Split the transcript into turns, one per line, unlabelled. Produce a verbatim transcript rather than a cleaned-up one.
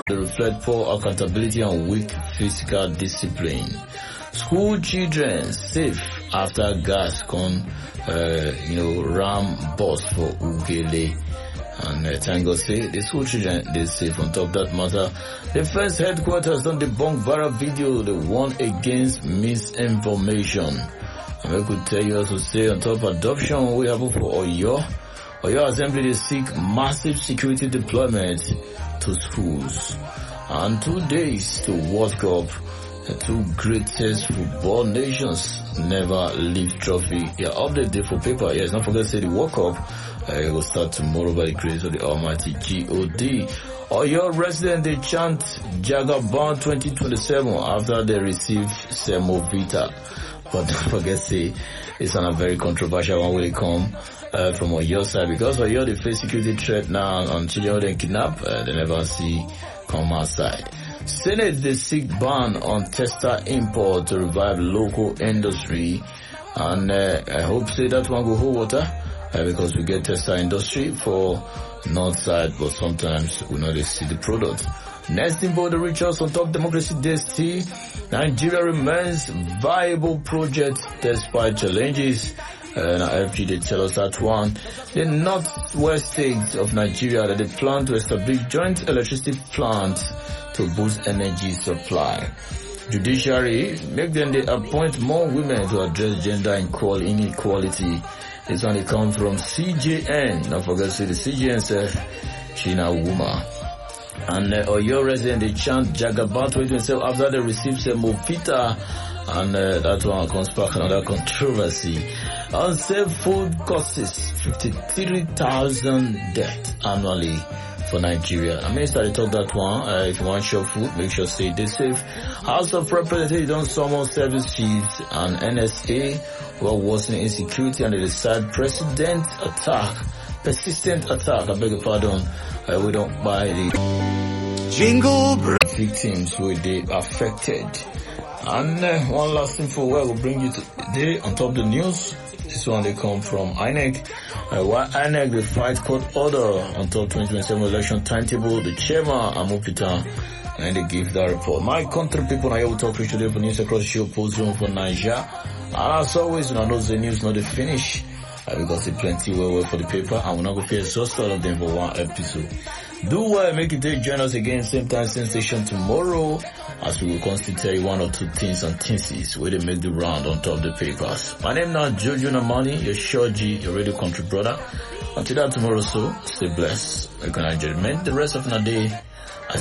They reflect poor accountability and weak physical discipline. School children safe after gas con, uh, you know, ram bus for Ugele. And uh, thank God say the school children they safe. On top of that matter, the first headquarters don't debunk viral video. They warn against misinformation. And I could tell you also say on top of adoption we have for Oyo. Oyo Assembly they seek massive security deployment to schools. And two days to World Cup. The two greatest football nations never leave trophy. Yeah, update day for paper. Yes, don't forget to say the World Cup. Uh, it will start tomorrow by the grace of the Almighty G O D. Or your resident, they chant Jagaban twenty twenty-seven after they receive Semovita. But don't forget to say it's on a very controversial one when it come uh, from your side, because Oyo they face security threat now and children they kidnap, uh, they never see come outside. Senate they seek ban on tester import to revive local industry, and uh, I hope say that one go hold water uh, because we get tester industry for north side, but sometimes we know they see the product. Next in the reach us on top democracy day still, Nigeria remains viable project despite challenges. Uh, now F G they tell us that one. The northwest states of Nigeria that they plan to establish joint electricity plants to boost energy supply. Judiciary make them they appoint more women to address gender inequality. This one they come from C J N. Don't forget to say the C J N says she na woman. And uh, Oyo resident they chant Jagaban twenty twenty-seven after they receive some Movita, and uh, that one comes back another controversy. Unsafe food causes fifty-three thousand deaths annually for Nigeria. I mean, started talk that one. Uh, if you want your food, make sure say they safe. House of Representatives don't summon service chiefs and N S A who are worsening insecurity, and they decide president attack, persistent attack. I beg your pardon. Uh, we don't buy the jingle victims who they affected. And uh, one last thing for where we'll bring you today on top of the news. This one they come from I N E C. Uh, while I N E C will fight court order on top twenty twenty-seven election timetable, the chairman Amopita, and they give that report. My country people, I will talk to you today for news across the show post room for Nigeria. And as always, you know, the news not the finish. Uh, because it's plenty well well for the paper, and we're not going to exhaust all of them for one episode. Do well, make it take join us again same time, same station tomorrow, as we will constantly tell you one or two things and things where they make the round on top of the papers. My name now Jojo Namani, your Shoji, your radio country brother. Until that tomorrow, so stay blessed. We're gonna enjoy the rest of the day. I